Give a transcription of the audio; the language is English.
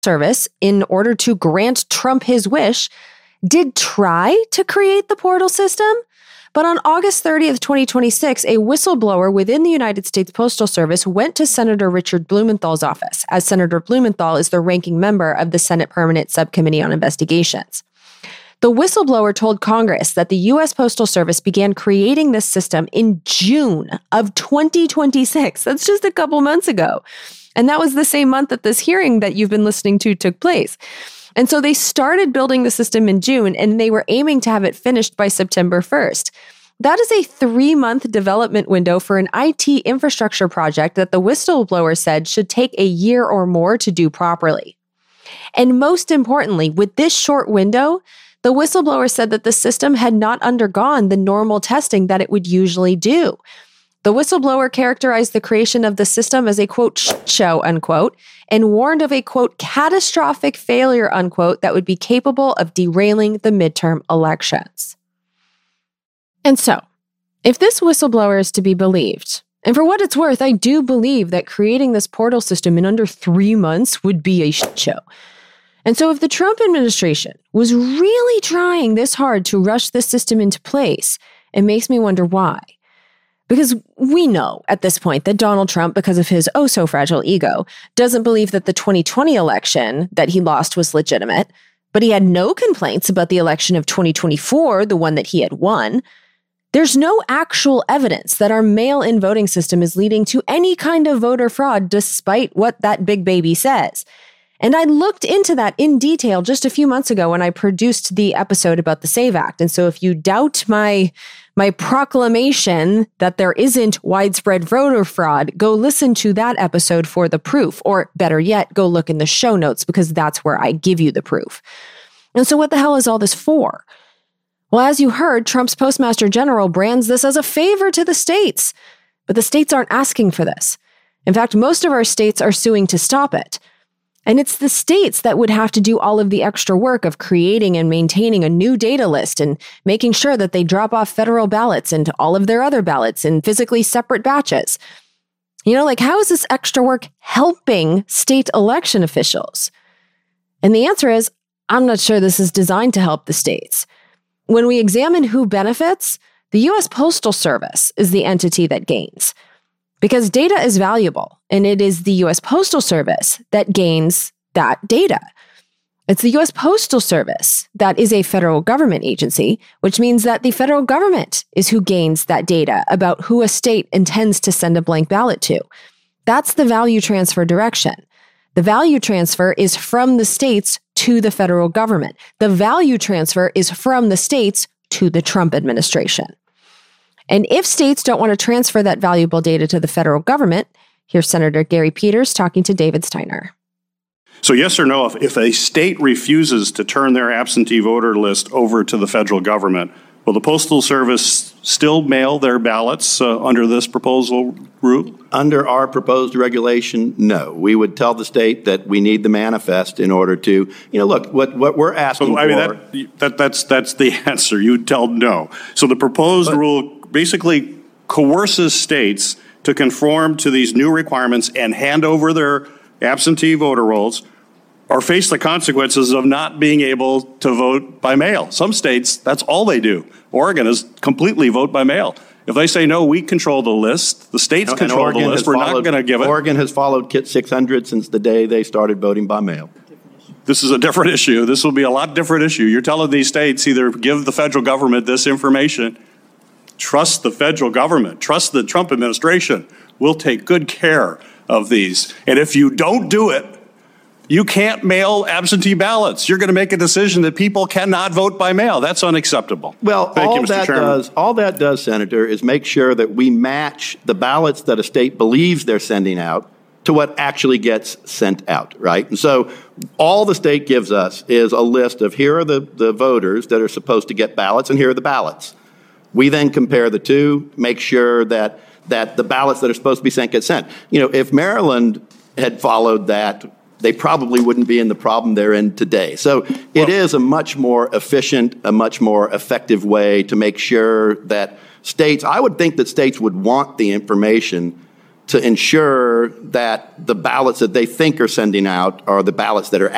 Service, in order to grant Trump his wish, did try to create the portal system. But on August 30th, 2026, a whistleblower within the United States Postal Service went to Senator Richard Blumenthal's office, as Senator Blumenthal is the ranking member of the Senate Permanent Subcommittee on Investigations. The whistleblower told Congress that the U.S. Postal Service began creating this system in June of 2026. That's just a couple months ago. And that was the same month that this hearing that you've been listening to took place. And so they started building the system in June, and they were aiming to have it finished by September 1st. That is a 3-month development window for an IT infrastructure project that the whistleblower said should take a year or more to do properly. And most importantly, with this short window, the whistleblower said that the system had not undergone the normal testing that it would usually do. The whistleblower characterized the creation of the system as a, quote, shit show, unquote, and warned of a, quote, catastrophic failure, unquote, that would be capable of derailing the midterm elections. And so, if this whistleblower is to be believed, and for what it's worth, I do believe that creating this portal system in under 3 months would be a shit show. And so if the Trump administration was really trying this hard to rush this system into place, it makes me wonder why. Because we know at this point that Donald Trump, because of his oh-so-fragile ego, doesn't believe that the 2020 election that he lost was legitimate, but he had no complaints about the election of 2024, the one that he had won. There's no actual evidence that our mail-in voting system is leading to any kind of voter fraud, despite what that big baby says. And I looked into that in detail just a few months ago when I produced the episode about the SAVE Act. And so if you doubt my proclamation that there isn't widespread voter fraud, go listen to that episode for the proof. Or better yet, go look in the show notes, because that's where I give you the proof. And so what the hell is all this for? Well, as you heard, Trump's Postmaster General brands this as a favor to the states. But the states aren't asking for this. In fact, most of our states are suing to stop it. And it's the states that would have to do all of the extra work of creating and maintaining a new data list and making sure that they drop off federal ballots into all of their other ballots in physically separate batches. You know, like, how is this extra work helping state election officials? And the answer is, I'm not sure this is designed to help the states. When we examine who benefits, the U.S. Postal Service is the entity that gains. Because data is valuable, and it is the U.S. Postal Service that gains that data. It's the U.S. Postal Service that is a federal government agency, which means that the federal government is who gains that data about who a state intends to send a blank ballot to. That's the value transfer direction. The value transfer is from the states to the federal government. The value transfer is from the states to the Trump administration. And if states don't want to transfer that valuable data to the federal government, here's Senator Gary Peters talking to David Steiner. So yes or no, if a state refuses to turn their absentee voter list over to the federal government, will the Postal Service still mail their ballots under this proposal rule? Under our proposed regulation, no. We would tell the state that we need the manifest in order to, look, what we're asking for. That's the answer. You would tell no. So the proposed rule basically coerces states to conform to these new requirements and hand over their absentee voter rolls or face the consequences of not being able to vote by mail. Some states, that's all they do. Oregon is completely vote by mail. If they say, no, we control the list, the states control the list, we're not going to give it. Oregon has followed Kit 600 since the day they started voting by mail. This is a different issue. This will be a lot different issue. You're telling these states either give the federal government this information, trust the federal government, trust the Trump administration. We'll take good care of these. And if you don't do it, you can't mail absentee ballots. You're going to make a decision that people cannot vote by mail. That's unacceptable. Well, all that does, Senator, is make sure that we match the ballots that a state believes they're sending out to what actually gets sent out, right? And so all the state gives us is a list of here are the voters that are supposed to get ballots and here are the ballots. We then compare the two, make sure that the ballots that are supposed to be sent get sent. If Maryland had followed that, they probably wouldn't be in the problem they're in today. So it is a much more efficient, a much more effective way to make sure that states, I would think that states would want the information to ensure that the ballots that they think are sending out are the ballots that are